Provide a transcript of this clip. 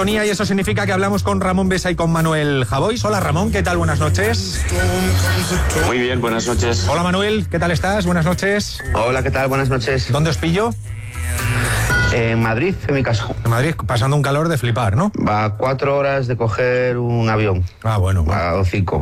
Y eso significa que hablamos con Ramón Besa y con Manuel Javois. Hola Ramón, ¿qué tal? Buenas noches. Muy bien, buenas noches. Hola Manuel, ¿qué tal estás? Buenas noches. Hola, ¿qué tal? Buenas noches. ¿Dónde os pillo? En Madrid, en mi caso. En Madrid, pasando un calor de flipar, ¿no? Va a 4 horas de coger un avión. Ah, bueno. Va a 5.